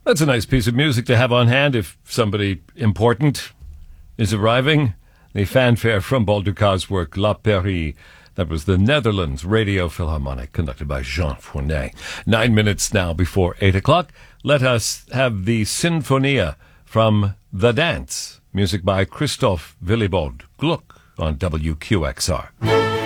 That's a nice piece of music to have on hand if somebody important is arriving. The fanfare from Balduca's work, La Pairie. That was the Netherlands Radio Philharmonic, conducted by Jean Fournet. 9 minutes now before 8 o'clock. Let us have the Sinfonia from The Dance. Music by Christoph Willibald Gluck on WQXR.